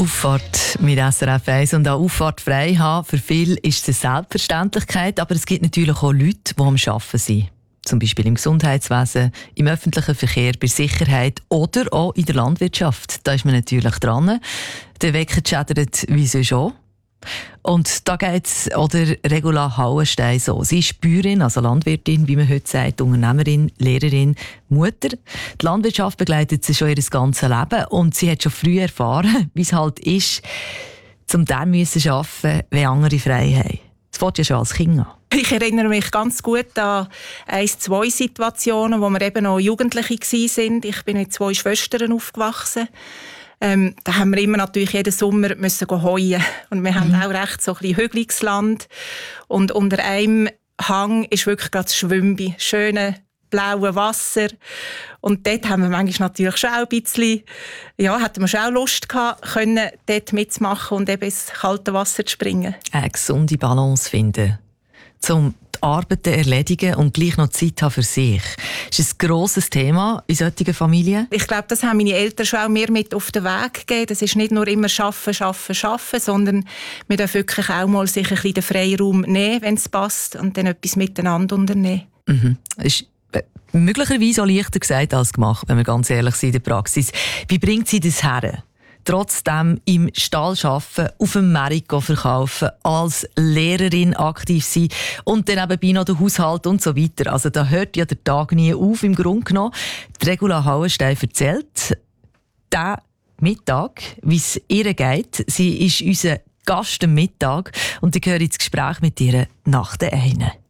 Auffahrt mit SRF 1 und auch Auffahrt frei haben. Für viele ist es eine Selbstverständlichkeit, aber es gibt natürlich auch Leute, die am Arbeiten sind. Zum Beispiel im Gesundheitswesen, im öffentlichen Verkehr, bei Sicherheit oder auch in der Landwirtschaft. Da ist man natürlich dran. Der Wecker schädert wie sonst auch. Und da geht es oder Regula Hauenstein so. Sie ist Bäuerin, also Landwirtin, wie man heute sagt, Unternehmerin, Lehrerin, Mutter. Die Landwirtschaft begleitet sie schon ihr ganzes Leben und sie hat schon früh erfahren, wie es halt ist, zum dem müssen arbeiten, wenn andere frei haben. Das fängt ja schon als Kind an. Ich erinnere mich ganz gut an 1-2 Situationen, wo wir eben noch Jugendliche waren. Ich bin mit 2 Schwestern aufgewachsen. Da haben wir immer natürlich jeden Sommer müssen heuen. Und wir haben auch recht so ein bisschen hügeliges Land. Und unter einem Hang ist wirklich gerade das Schwimmen. Schöne blaue Wasser. Und dort haben wir manchmal natürlich schon auch ein bisschen, hatten wir schon auch Lust gehabt, können dort mitzumachen und eben ins kalte Wasser zu springen. Eine gesunde Balance finden, um die Arbeiten erledigen und gleich noch Zeit haben für sich. Das ist ein grosses Thema in solchen Familien. Ich glaube, das haben meine Eltern schon auch mir mit auf den Weg gegeben. Das ist nicht nur immer Arbeiten, sondern wir dürfen wirklich auch mal sich ein bisschen den Freiraum nehmen, wenn es passt, und dann etwas miteinander unternehmen. Das ist möglicherweise auch leichter gesagt als gemacht, wenn wir ganz ehrlich sind in der Praxis. Wie bringt sie das her? Trotzdem im Stall arbeiten, auf dem Markt verkaufen, als Lehrerin aktiv sein und dann nebenbei noch den Haushalt und so weiter. Also da hört ja der Tag nie auf, im Grunde genommen. Die Regula Hauenstein erzählt diesen Mittag, wie es ihr geht. Sie ist unser Gast am Mittag und ich höre ins Gespräch mit ihr nach der einen.